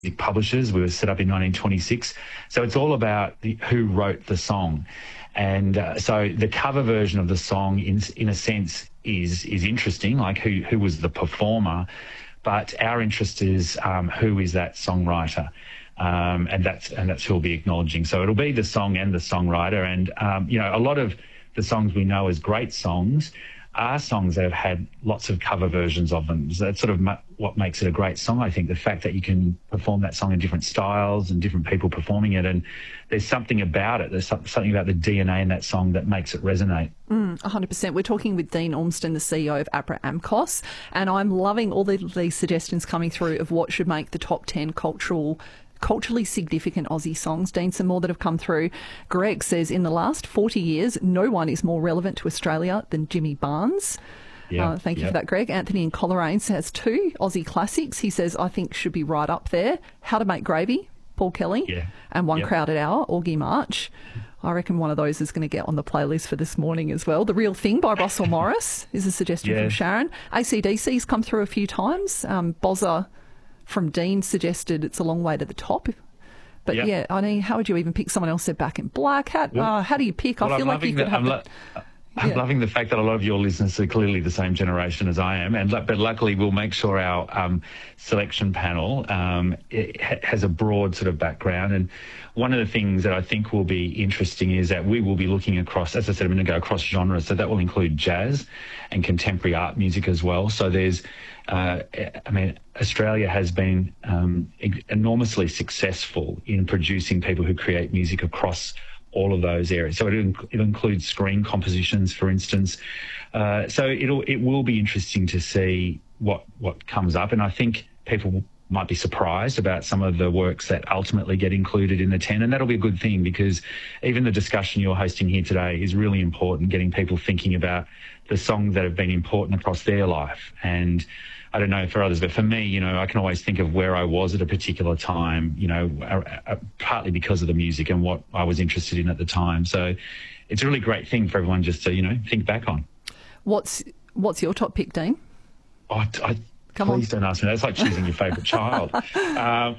Publishers. We were set up in 1926. So it's all about who wrote the song. And so the cover version of the song, in a sense, is interesting, like who was the performer. But our interest is who is that songwriter. And that's who we'll be acknowledging. So it'll be the song and the songwriter. And, a lot of the songs we know as great songs are songs that have had lots of cover versions of them. So that's sort of what makes it a great song, I think, the fact that you can perform that song in different styles and different people performing it. And there's something about it. There's something about the DNA in that song that makes it resonate. 100%. We're talking with Dean Ormston, the CEO of APRA AMCOS, and I'm loving all these suggestions coming through of what should make the top 10 culturally significant Aussie songs. Dean, some more that have come through. Greg says, in the last 40 years, no one is more relevant to Australia than Jimmy Barnes. Thank you for that, Greg. Anthony in Coleraine has 2 Aussie classics. He says, I think should be right up there. How to Make Gravy, Paul Kelly, and One Crowded Hour, Augie March. I reckon one of those is going to get on the playlist for this morning as well. The Real Thing by Russell Morris is a suggestion from Sharon. AC/DC's come through a few times. Bozza from Dean suggested It's a Long Way to the Top. But I mean, how would you even pick? Someone else said Back in Black. How do you pick? I feel like you could have I'm loving the fact that a lot of your listeners are clearly the same generation as I am, but luckily we'll make sure our selection panel has a broad sort of background. And one of the things that I think will be interesting is that we will be looking across, as I said a minute ago, across genres. So that will include jazz and contemporary art music as well. So there's, Australia has been enormously successful in producing people who create music across all of those areas. So it includes screen compositions, for instance. So it will be interesting to see what comes up. And I think people might be surprised about some of the works that ultimately get included in the 10. And that'll be a good thing, because even the discussion you're hosting here today is really important, getting people thinking about the songs that have been important across their life. And I don't know for others, but for me, I can always think of where I was at a particular time, partly because of the music and what I was interested in at the time. So it's a really great thing for everyone just to, think back on. What's your top pick, Dean? Please don't ask me. That's like choosing your favourite child. A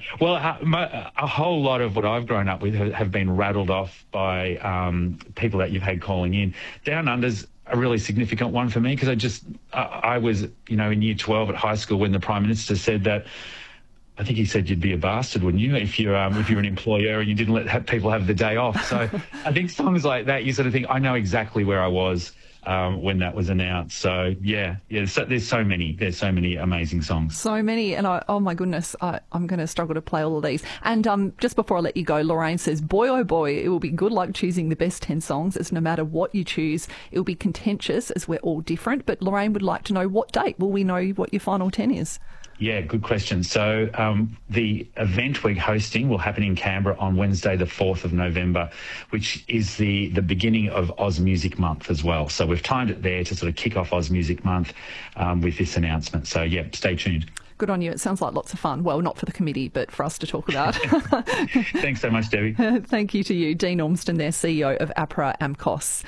whole lot of what I've grown up with have been rattled off by people that you've had calling in. Down Under's a really significant one for me, because I was, in year 12 at high school when the Prime Minister said that, I think he said you'd be a bastard, wouldn't you, if you're an employer and you didn't let people have the day off. So I think songs like that, you sort of think, I know exactly where I was when that was announced. So so there's so many amazing songs. So many, and oh my goodness, I'm going to struggle to play all of these. And just before I let you go, Lorraine says, boy oh boy, it will be good luck choosing the best 10 songs, as no matter what you choose, it will be contentious, as we're all different. But Lorraine would like to know, what date will we know what your final 10 is? Yeah, good question. So the event we're hosting will happen in Canberra on Wednesday, the 4th of November, which is the beginning of Oz Music Month as well. So we've timed it there to sort of kick off Oz Music Month with this announcement. So, stay tuned. Good on you. It sounds like lots of fun. Well, not for the committee, but for us to talk about. Thanks so much, Debbie. Thank you to you. Dean Ormston there, CEO of APRA AMCOS.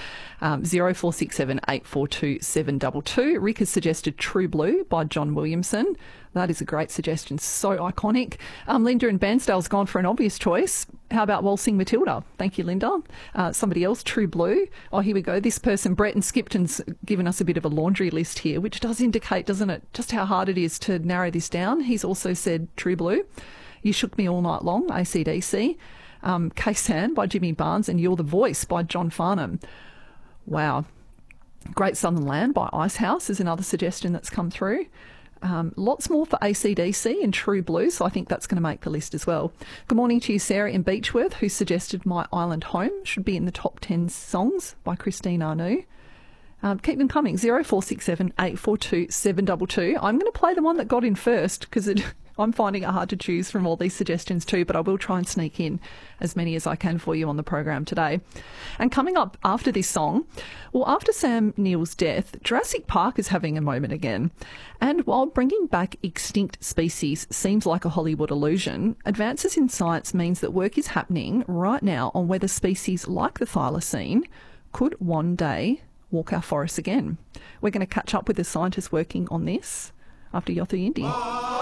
0467 842 722. Rick has suggested True Blue by John Williamson. That is a great suggestion. So iconic. Linda in Bairnsdale's gone for an obvious choice. How about Waltzing Matilda? Thank you, Linda. Somebody else, True Blue. Oh, here we go. This person, Brett in Skipton's given us a bit of a laundry list here, which does indicate, doesn't it, just how hard it is to narrow this down. He's also said True Blue. You Shook Me All Night Long, AC/DC. K-San by Jimmy Barnes, and You're the Voice by John Farnham. Wow. Great Southern Land by Icehouse is another suggestion that's come through. Lots more for AC/DC and True Blue, so I think that's going to make the list as well. Good morning to you, Sarah in Beechworth, who suggested My Island Home should be in the top 10 songs by Christine Arnoux. Keep them coming, 0467 842 722. I'm going to play the one that got in first, because I'm finding it hard to choose from all these suggestions too, but I will try and sneak in as many as I can for you on the program today. And coming up after this song, well, after Sam Neill's death, Jurassic Park is having a moment again. And while bringing back extinct species seems like a Hollywood illusion, advances in science means that work is happening right now on whether species like the thylacine could one day walk our forests again. We're going to catch up with the scientists working on this after Yothu Yindi.